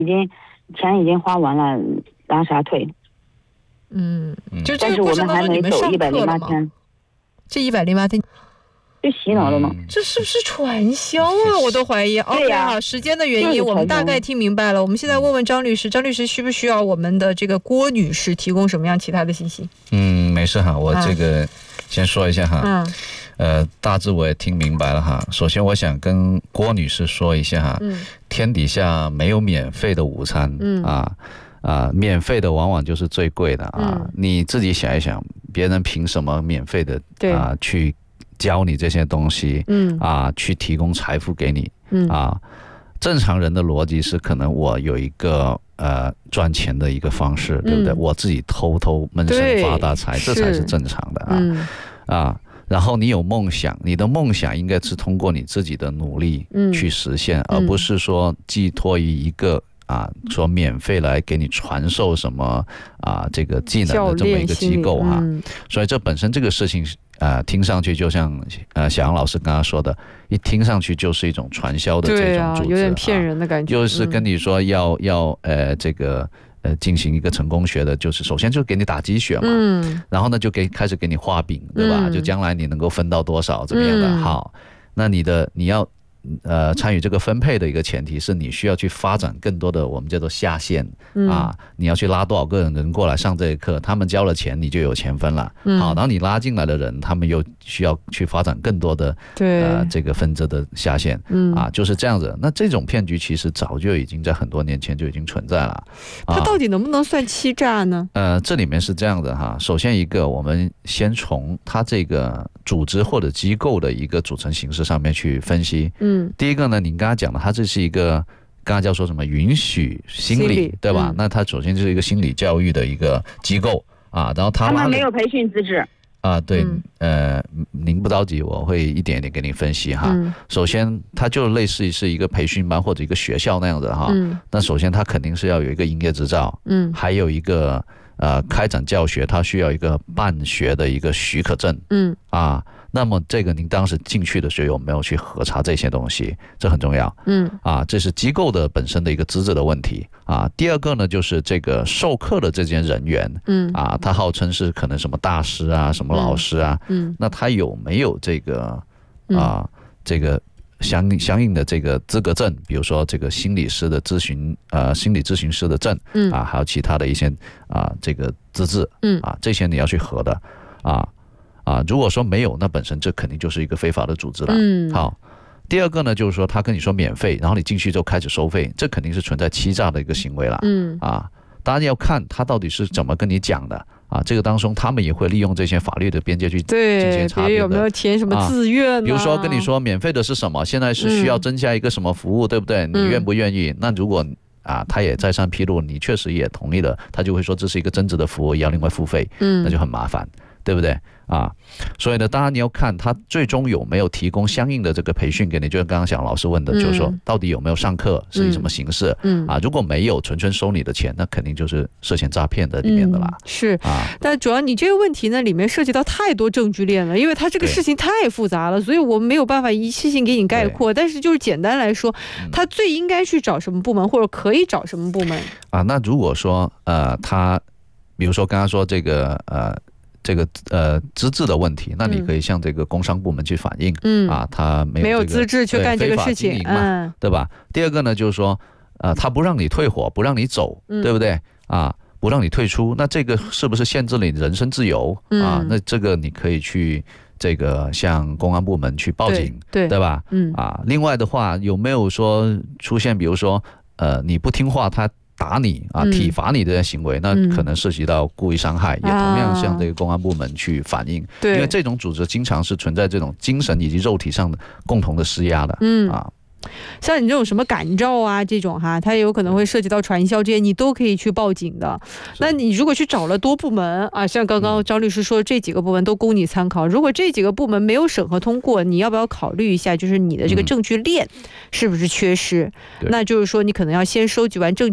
钱已经花完了，拿啥退？ 就这但是我们还没走108天， 这108天就洗脑了吗？ 这是不是传销啊？我都怀疑。OK 啊，时间的原因我们大概听明白了。我们现在问问张律师，张律师需不需要我们的这个郭女士提供什么样其他的信息？ 没事哈，我这个先说一下哈。大致我也听明白了哈。首先我想跟郭女士说一下哈，天底下没有免费的午餐免费的往往就是最贵的啊。你自己想一想，别人凭什么免费的去教你这些东西去提供财富给你正常人的逻辑是可能我有一个赚钱的一个方式，对不对？我自己偷闷声发大财，这才是正常的然后你有梦想，你的梦想应该是通过你自己的努力去实现，而不是说寄托于一个说免费来给你传授什么这个技能的这么一个机构所以这本身这个事情听上去就像小杨老师刚刚说的，一听上去就是一种传销的这种组织， 有点骗人的感觉， 就是跟你说要这个进行一个成功学的，就是首先就给你打鸡血嘛，然后呢就开始给你画饼，对吧？就将来你能够分到多少怎么样的好，那你要参与这个分配的一个前提是你需要去发展更多的我们叫做下线你要去拉多少个人过来上这一课，他们交了钱你就有钱分了好，然后你拉进来的人他们又需要去发展更多的这个分支的下线就是这样子。那这种骗局其实早就已经在很多年前就已经存在了它到底能不能算欺诈呢？ 这里面是这样的哈，首先一个我们先从它这个组织或者机构的一个组成形式上面去分析第一个呢，你刚才讲的它这是一个刚才叫说什么允许心理对吧？那它首先就是一个心理教育的一个机构然后他们没有培训资质对您不着急，我会一点一点给你分析哈。首先它就类似于是一个培训班或者一个学校那样的哈那首先它肯定是要有一个营业执照还有一个开展教学它需要一个办学的一个许可证那么这个您当时进去的时候有没有去核查这些东西，这很重要这是机构的本身的一个资质的问题第二个呢就是这个授课的这些人员他号称是可能什么大师什么老师那他有没有这个这个相应的这个资格证，比如说这个心理师的心理咨询师的证还有其他的一些这个资质这些你要去核的如果说没有，那本身这肯定就是一个非法的组织了好，第二个呢就是说他跟你说免费，然后你进去之后开始收费，这肯定是存在欺诈的一个行为了当然要看他到底是怎么跟你讲的这个当中他们也会利用这些法律的边界去进行查别的， 有没有填什么自愿比如说跟你说免费的是什么，现在是需要增加一个什么服务对不对？你愿不愿意？那如果他也再三披露你确实也同意了，他就会说这是一个增值的服务，也要另外付费那就很麻烦，对不对所以呢当然你要看他最终有没有提供相应的这个培训给你，就是刚刚小老师问的就是说到底有没有上课，是以什么形式如果没有纯纯收你的钱，那肯定就是涉嫌诈骗的里面的啦是但主要你这个问题呢里面涉及到太多证据链了，因为它这个事情太复杂了，所以我们没有办法一次性给你概括，但是就是简单来说他最应该去找什么部门，或者可以找什么部门那如果说他比如说刚刚说这个资质的问题，那你可以向这个工商部门去反映他没有资质去干这个事情对吧？第二个呢就是说他不让你退伙，不让你走对不对不让你退出，那这个是不是限制了你人身自由那这个你可以去这个向公安部门去报警对吧另外的话有没有说出现比如说你不听话他打你体罚你的行为，那可能涉及到故意伤害也同样向这个公安部门去反映因为这种组织经常是存在这种精神以及肉体上的共同的施压的像你这种什么感召这种它有可能会涉及到传销，这些你都可以去报警的。那你如果去找了多部门像刚刚张律师说这几个部门都供你参考，如果这几个部门没有审核通过，你要不要考虑一下就是你的这个证据链是不是缺失那就是说你可能要先收集完证据